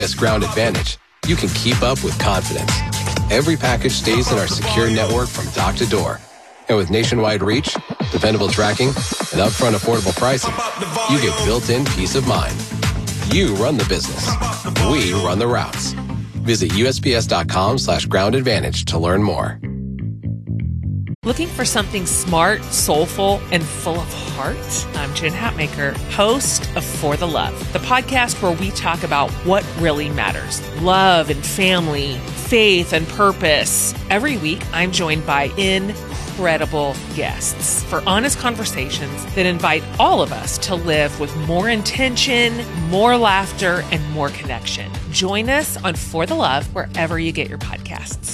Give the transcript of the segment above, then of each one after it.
Ground Advantage, you can keep up with confidence. Every package stays in our secure network from dock to door. And with nationwide reach, dependable tracking, and upfront affordable pricing, you get built-in peace of mind. You run the business. We run the routes. Visit USPS.com/Ground Advantage to learn more. Looking for something smart, soulful, and full of heart? I'm Jen Hatmaker, host of For the Love, the podcast where we talk about what really matters. Love and family, faith and purpose. Every week, I'm joined by incredible guests for honest conversations that invite all of us to live with more intention, more laughter, and more connection. Join us on For the Love wherever you get your podcasts.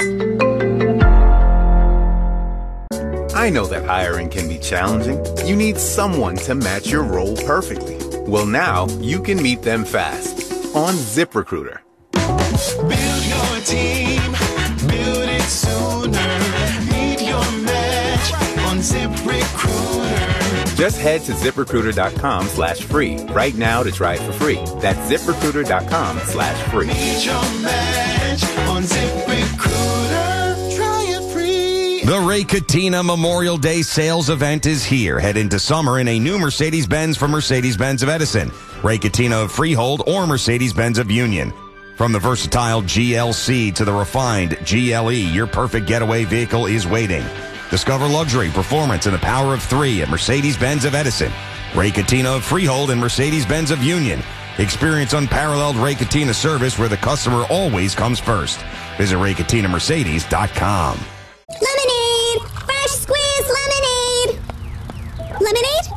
I know that hiring can be challenging. You need someone to match your role perfectly. Well, now you can meet them fast on ZipRecruiter. Build your team, build it sooner. Meet your match on ZipRecruiter. Just head to ZipRecruiter.com/free right now to try it for free. That's ZipRecruiter.com/free. Meet your match on ZipRecruiter. The Ray Catena Memorial Day sales event is here. Head into summer in a new Mercedes-Benz from Mercedes-Benz of Edison, Ray Catena of Freehold, or Mercedes-Benz of Union. From the versatile GLC to the refined GLE, your perfect getaway vehicle is waiting. Discover luxury, performance, and the power of three at Mercedes-Benz of Edison, Ray Catena of Freehold, and Mercedes-Benz of Union. Experience unparalleled Ray Catena service where the customer always comes first. Visit RayCatenaMercedes.com. Lemonade! Fresh squeezed lemonade! Lemonade?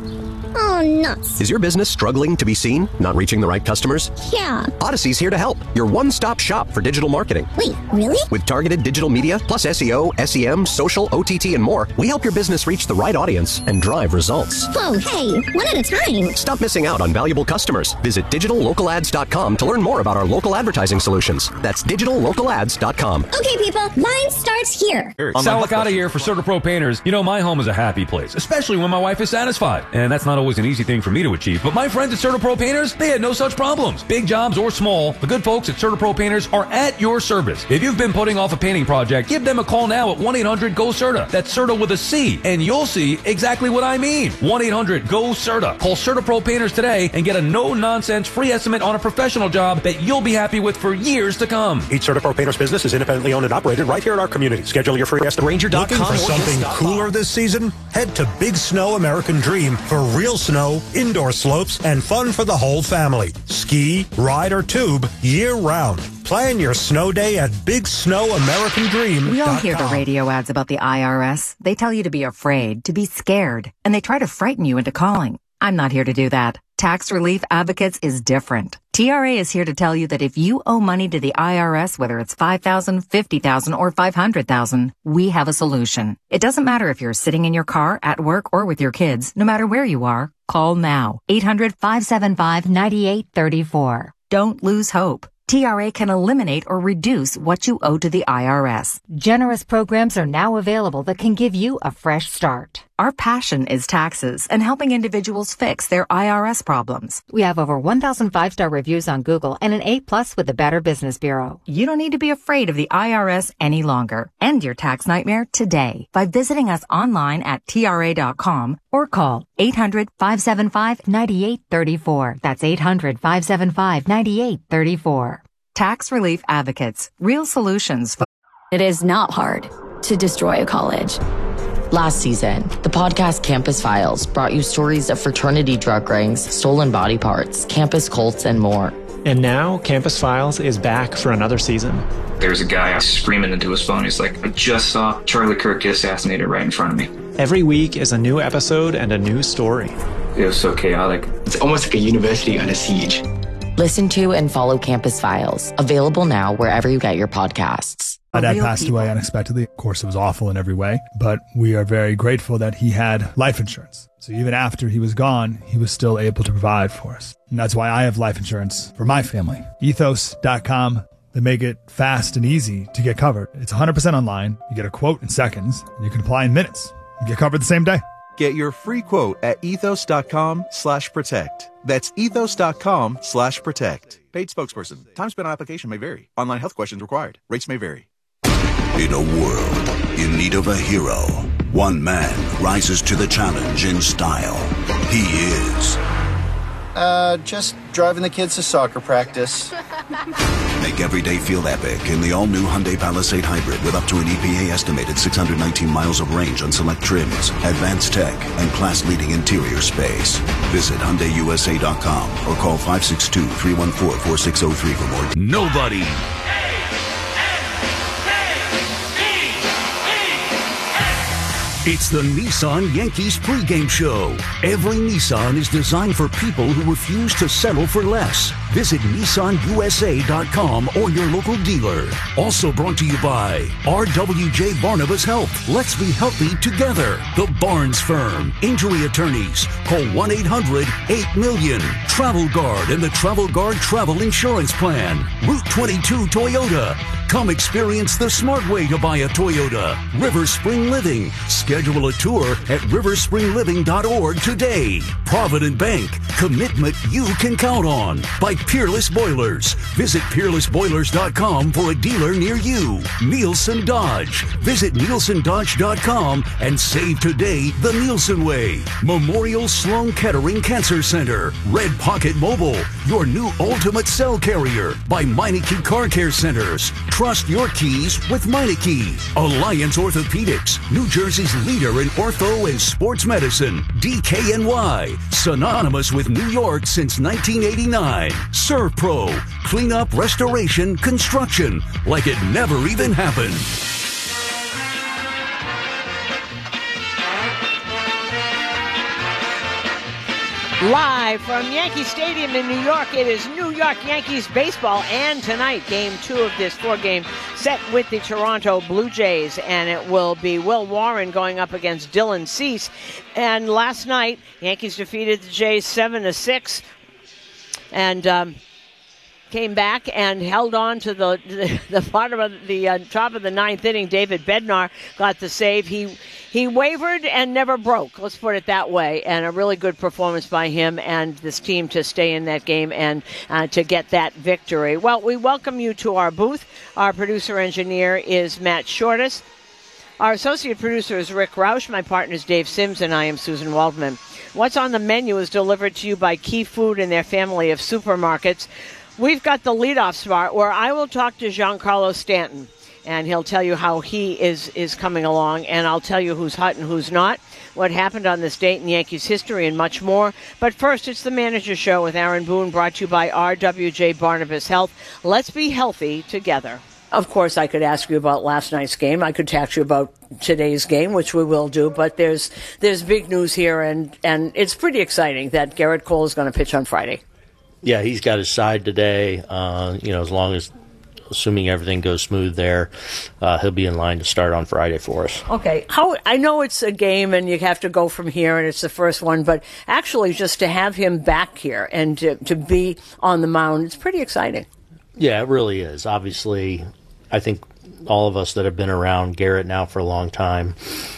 Oh, nuts. Is your business struggling to be seen? Not reaching the right customers? Yeah. Odyssey's here to help. Your one-stop shop for digital marketing. Wait, really? With targeted digital media, plus SEO, SEM, social, OTT, and more, we help your business reach the right audience and drive results. Whoa, hey, one at a time. Stop missing out on valuable customers. Visit digitallocalads.com to learn more about our local advertising solutions. That's digitallocalads.com. Okay, people, mine starts here. Salicata here for CertaPro Painters. You know, my home is a happy place, especially when my wife is satisfied. And that's not always an easy thing for me to achieve, but my friends at CertaPro Painters, they had no such problems. Big jobs or small, the good folks at CertaPro Painters are at your service. If you've been putting off a painting project, give them a call now at 1-800-GO-CERTA. That's CERTA with a C, and you'll see exactly what I mean. 1-800-GO-CERTA. Call CertaPro Painters today and get a no-nonsense free estimate on a professional job that you'll be happy with for years to come. Each CertaPro Painters business is independently owned and operated right here in our community. Schedule your free estimate. Ranger.com. Looking for something cooler this season? Head to Big Snow American Dream for real snow, indoor slopes, and fun for the whole family. Ski, ride, or tube year-round. Plan your snow day at BigSnowAmericanDream.com. We all hear the radio ads about the IRS. They tell you to be afraid, to be scared, and they try to frighten you into calling. I'm not here to do that. Tax Relief Advocates is different. TRA is here to tell you that if you owe money to the IRS, whether it's $5,000, $50,000, or $500,000, we have a solution. It doesn't matter if you're sitting in your car, at work, or with your kids. No matter where you are, call now. 800-575-9834. Don't lose hope. TRA can eliminate or reduce what you owe to the IRS. Generous programs are now available that can give you a fresh start. Our passion is taxes and helping individuals fix their IRS problems. We have over 1,000 5-star reviews on Google and an A+ with the Better Business Bureau. You don't need to be afraid of the IRS any longer. End your tax nightmare today by visiting us online at TRA.com or call 800-575-9834. That's 800-575-9834. Tax Relief Advocates. Real solutions. It is not hard to destroy a college. Last season, the podcast Campus Files brought you stories of fraternity drug rings, stolen body parts, campus cults, and more. And now, Campus Files is back for another season. There's a guy screaming into his phone. He's like, I just saw Charlie Kirk get assassinated right in front of me. Every week is a new episode and a new story. It was so chaotic. It's almost like a university under siege. Listen to and follow Campus Files, available now wherever you get your podcasts. My dad passed away unexpectedly. Of course, it was awful in every way, but we are very grateful that he had life insurance. So even after he was gone, he was still able to provide for us. And that's why I have life insurance for my family. Ethos.com. They make it fast and easy to get covered. It's 100% online. You get a quote in seconds. And you can apply in minutes. You get covered the same day. Get your free quote at ethos.com/protect. That's ethos.com/protect. Paid spokesperson. Time spent on application may vary. Online health questions required. Rates may vary. In a world in need of a hero, one man rises to the challenge in style. He is... just driving the kids to soccer practice. Make every day feel epic in the all-new Hyundai Palisade Hybrid with up to an EPA-estimated 619 miles of range on select trims, advanced tech, and class-leading interior space. Visit HyundaiUSA.com or call 562-314-4603 for more. Nobody It's the Nissan Yankees pregame show. Every Nissan is designed for people who refuse to settle for less. Visit NissanUSA.com or your local dealer. Also brought to you by RWJ Barnabas Health. Let's be healthy together. The Barnes Firm. Injury attorneys. Call 1-800-8-MILLION. Travel Guard and the Travel Guard Travel Insurance Plan. Route 22 Toyota. Come experience the smart way to buy a Toyota. River Spring Living. Schedule a tour at riverspringliving.org today. Provident Bank. Commitment you can count on. By Peerless Boilers. Visit peerlessboilers.com for a dealer near you. Nielsen Dodge. Visit nielsendodge.com and save today the Nielsen way. Memorial Sloan Kettering Cancer Center. Red Pocket Mobile. Your new ultimate cell carrier. By Meineke Car Care Centers. Trust your keys with Meineke. Alliance Orthopedics, New Jersey's leader in ortho and sports medicine. DKNY, synonymous with New York since 1989. ServPro, cleanup, restoration, construction, like it never even happened. Live from Yankee Stadium in New York, it is New York Yankees baseball, and tonight, Game 2 of this 4-game set with the Toronto Blue Jays, and it will be Will Warren going up against Dylan Cease. And last night, Yankees defeated the Jays 7-6, and came back and held on to the bottom of the top of the ninth inning. David Bednar got the save. He wavered and never broke, let's put it that way, and a really good performance by him and this team to stay in that game and to get that victory. Well, we welcome you to our booth. Our producer-engineer is Matt Shortis. Our associate producer is Rick Roush. My partner is Dave Sims, and I am Susan Waldman. What's on the menu is delivered to you by Key Food and their family of supermarkets. We've got the leadoff spot where I will talk to Giancarlo Stanton, and he'll tell you how he is coming along, and I'll tell you who's hot and who's not, what happened on this date in Yankees history, and much more. But first, it's the Manager Show with Aaron Boone, brought to you by RWJ Barnabas Health. Let's be healthy together. Of course, I could ask you about last night's game. I could talk to you about today's game, which we will do. But there's big news here, and it's pretty exciting that Garrett Cole is going to pitch on Friday. Yeah, he's got his side today. As long as, assuming everything goes smooth there, he'll be in line to start on Friday for us. Okay. I know it's a game and you have to go from here and it's the first one, but actually just to have him back here and to be on the mound, it's pretty exciting. Yeah, it really is. Obviously, I think all of us that have been around Garrett now for a long time,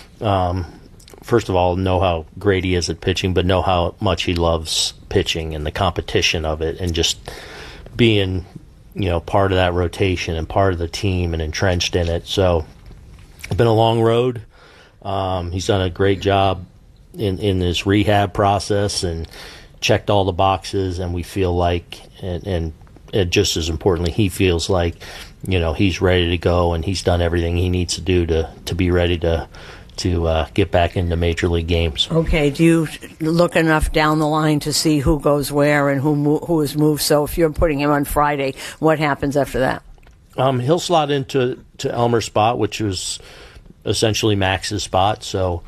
first of all, know how great he is at pitching, but know how much he loves pitching and the competition of it, and just being, part of that rotation and part of the team and entrenched in it. So it's been a long road. He's done a great job in this rehab process and checked all the boxes, and we feel like, and just as importantly, he feels like, he's ready to go, and he's done everything he needs to do to be ready to get back into major league games. Okay, do you look enough down the line to see who goes where and who is moved? So if you're putting him on Friday, what happens after that? He'll slot into Elmer's spot, which was essentially Max's spot. So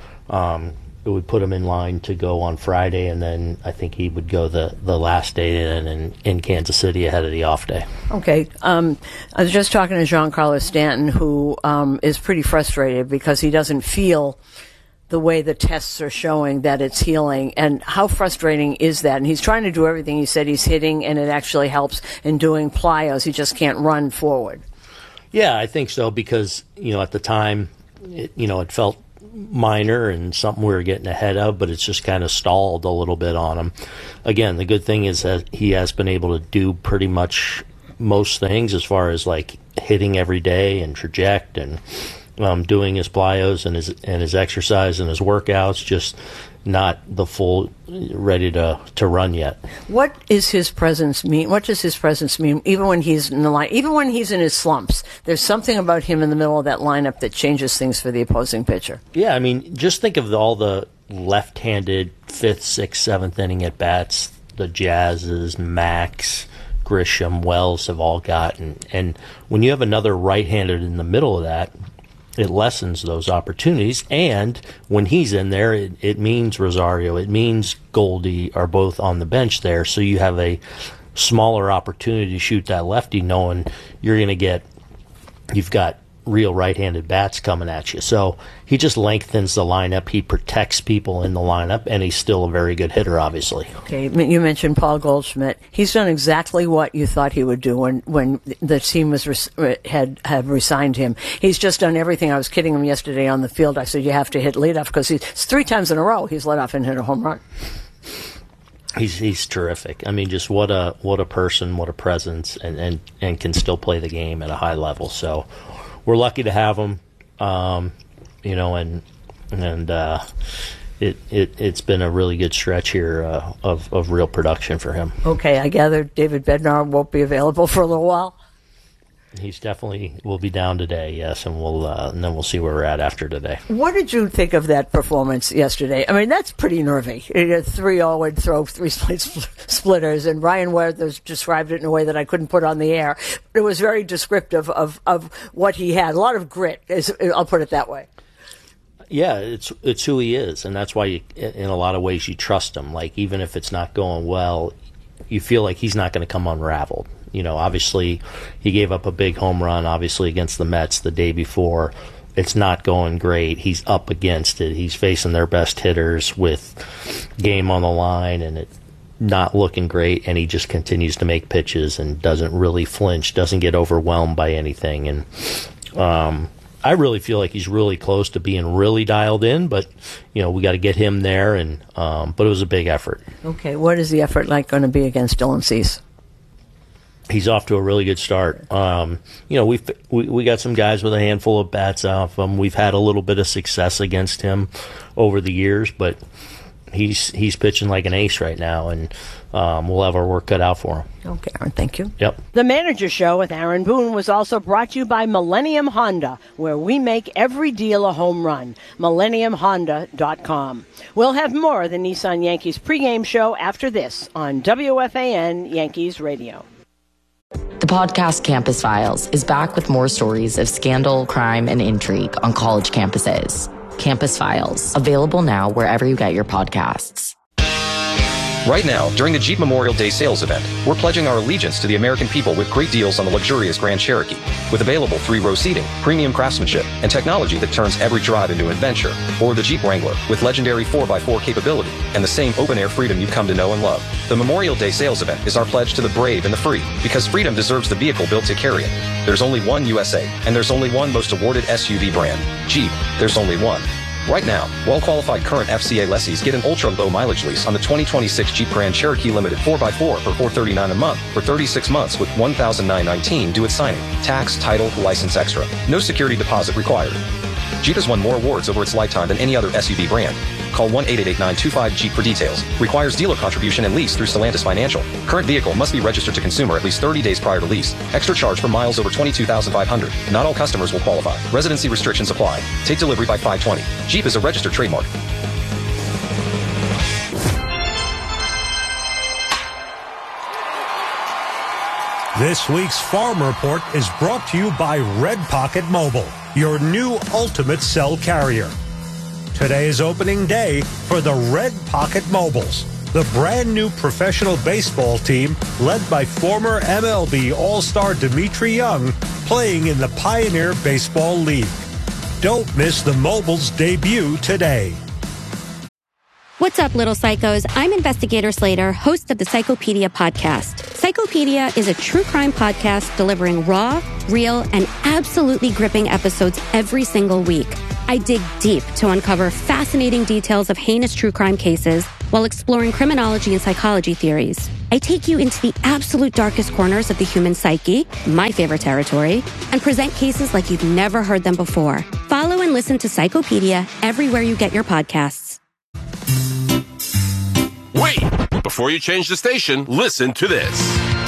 it would put him in line to go on Friday, and then I think he would go the last day in Kansas City ahead of the off day. Okay. I was just talking to Giancarlo Stanton, who is pretty frustrated because he doesn't feel the way the tests are showing that it's healing. And how frustrating is that? And he's trying to do everything. He said he's hitting, and it actually helps in doing plyos. He just can't run forward. Yeah, I think so, because, at the time, it felt minor and something we were getting ahead of, but it's just kind of stalled a little bit on him. Again, the good thing is that he has been able to do pretty much most things as far as like hitting every day and traject and doing his plyos and his exercise and his workouts, just not the full ready to run yet. What is his presence mean? What does his presence mean? Even when he's in the line, even when he's in his slumps, there's something about him in the middle of that lineup that changes things for the opposing pitcher. Yeah, I mean, just think of all the left-handed 5th, 6th, 7th inning at bats the Jazzes, Max, Grisham, Wells have all gotten, and when you have another right-handed in the middle of that, it lessens those opportunities. And when he's in there, it means Rosario, it means Goldie are both on the bench there. So you have a smaller opportunity to shoot that lefty, knowing you've got real right-handed bats coming at you. So he just lengthens the lineup. He protects people in the lineup, and he's still a very good hitter, obviously. Okay, you mentioned Paul Goldschmidt. He's done exactly what you thought he would do when the team had resigned him. He's just done everything. I was kidding him yesterday on the field. I said, you have to hit leadoff, because it's 3 times in a row he's led off and hit a home run. He's terrific. I mean, just what a person, what a presence, and can still play the game at a high level. So we're lucky to have him, it's been a really good stretch here of real production for him. Okay, I gather David Bednar won't be available for a little while. He's definitely will be down today, yes, and then we'll see where we're at after today. What did you think of that performance yesterday? I mean, that's pretty nervy. 3-0 and throw 3 splitters, and Ryan Werthers described it in a way that I couldn't put on the air. It was very descriptive of what he had. A lot of grit, I'll put it that way. Yeah, it's who he is, and that's why in a lot of ways you trust him. Like, even if it's not going well, you feel like he's not going to come unraveled. Obviously, he gave up a big home run, obviously, against the Mets the day before. It's not going great. He's up against it. He's facing their best hitters with game on the line, and it not looking great, and he just continues to make pitches and doesn't really flinch, doesn't get overwhelmed by anything. And I really feel like he's really close to being really dialed in, but, we got to get him there, and but it was a big effort. Okay, what is the effort like going to be against Dylan Cease? He's off to a really good start. We got some guys with a handful of bats off him. We've had a little bit of success against him over the years, but he's pitching like an ace right now, and we'll have our work cut out for him. Okay, Aaron, thank you. Yep. The Manager Show with Aaron Boone was also brought to you by Millennium Honda, where we make every deal a home run. MillenniumHonda.com. We'll have more of the Nissan Yankees pregame show after this on WFAN Yankees Radio. The podcast Campus Files is back with more stories of scandal, crime, and intrigue on college campuses. Campus Files, available now wherever you get your podcasts. Right now, during the Jeep Memorial Day sales event, we're pledging our allegiance to the American people with great deals on the luxurious Grand Cherokee. With available 3-row seating, premium craftsmanship, and technology that turns every drive into an adventure. Or the Jeep Wrangler with legendary 4x4 capability and the same open-air freedom you've come to know and love. The Memorial Day sales event is our pledge to the brave and the free, because freedom deserves the vehicle built to carry it. There's only one USA, and there's only one most awarded SUV brand. Jeep, there's only one. Right now, well-qualified current FCA lessees get an ultra-low mileage lease on the 2026 Jeep Grand Cherokee Limited 4x4 for $439 a month for 36 months with $1,919 due at signing. Tax, title, license extra. No security deposit required. Jeep has won more awards over its lifetime than any other SUV brand. Call 1-888-925-JEEP for details. Requires dealer contribution and lease through Stellantis Financial. Current vehicle must be registered to consumer at least 30 days prior to lease. Extra charge for miles over 22,500. Not all customers will qualify. Residency restrictions apply. Take delivery by 5/20. Jeep is a registered trademark. This week's Farm Report is brought to you by Red Pocket Mobile, your new ultimate cell carrier. Today is opening day for the Red Pocket Mobiles, the brand new professional baseball team led by former MLB All-Star Dimitri Young, playing in the Pioneer Baseball League. Don't miss the Mobiles' debut today. What's up, little psychos? I'm Investigator Slater, host of the Psychopedia podcast. Psychopedia is a true crime podcast delivering raw, real, and absolutely gripping episodes every single week. I dig deep to uncover fascinating details of heinous true crime cases while exploring criminology and psychology theories. I take you into the absolute darkest corners of the human psyche, my favorite territory, and present cases like you've never heard them before. Follow and listen to Psychopedia everywhere you get your podcasts. Wait! Before you change the station, listen to this.